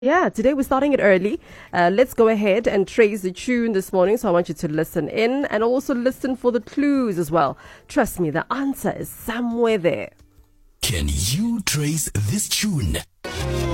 Yeah, today we're starting it early. Let's go ahead and trace the tune this morning. So I want you to listen in and also listen for the clues as well. Trust me, the answer is somewhere there. Can you trace this tune?